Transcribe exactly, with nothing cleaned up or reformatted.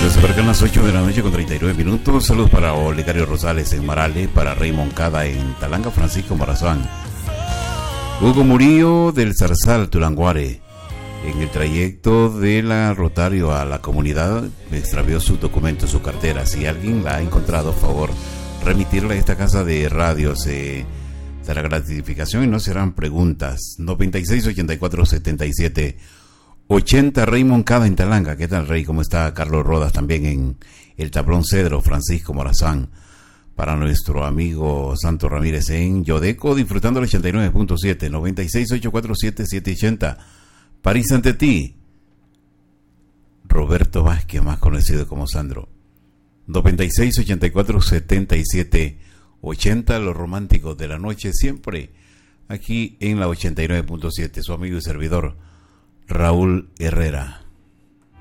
Se acercan las ocho de la noche con treinta y nueve minutos. Saludos para Olegario Rosales en Marale, para Rey Moncada en Talanga, Francisco Morazán, Hugo Murillo del Zarzal, Tulanguare. En el trayecto de la Rotario a la comunidad extravió sus documentos, su cartera. Si alguien la ha encontrado, por favor, remitirla a esta casa de radio. Se dará gratificación y no serán preguntas. noventa y seis, ochenta y cuatro, setenta y siete ochenta, Rey Moncada en Talanga. ¿Qué tal, Rey? ¿Cómo está? Carlos Rodas también en el Tablón Cedro, Francisco Morazán. Para nuestro amigo Santo Ramírez en Yodeco, disfrutando el ochenta y nueve punto siete, noventa y seis, ochocientos cuarenta y siete, setecientos ochenta. París ante ti, Roberto Vázquez, más conocido como Sandro. noventa y seis, ochenta y cuatro, setenta y siete ochenta, los románticos de la noche, siempre aquí en la ochenta y nueve punto siete. Su amigo y servidor Raúl Herrera.